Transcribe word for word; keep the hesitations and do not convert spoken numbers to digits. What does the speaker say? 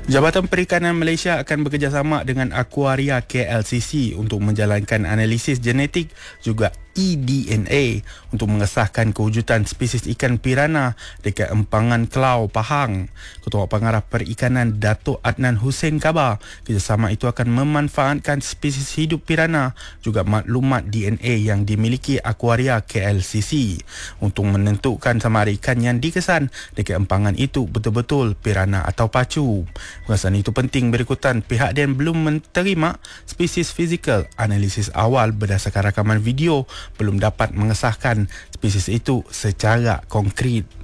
Jabatan Perikanan Malaysia akan bekerjasama dengan Aquaria K L C C untuk menjalankan analisis genetik juga e D N A untuk mengesahkan kewujudan spesies ikan pirana dekat empangan Kelau Pahang. Ketua Pengarah Perikanan Datuk Adnan Hussein khabar kerjasama itu akan memanfaatkan spesies hidup pirana juga maklumat D N A yang dimiliki Aquaria K L C C untuk menentukan sama ada ikan yang dikesan dekat empangan itu betul-betul pirana atau pacu. Pengesahan itu penting berikutan pihak D N belum menerima spesies fizikal. Analisis awal berdasarkan rakaman video belum dapat mengesahkan spesies itu secara konkret.